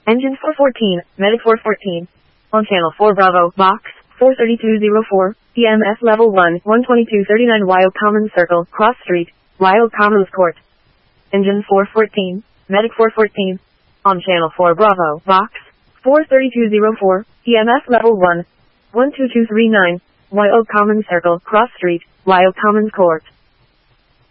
Engine 414, Medic 414. On channel 4 Bravo, box 43204, EMS level 1, 12239 Wild Commons Circle, Cross Street, Wild Commons Court. Engine 414, Medic 414. On channel 4 Bravo, box 43204, EMS level 1, 12239 Wild Commons Circle, Cross Street, Wild Commons Court.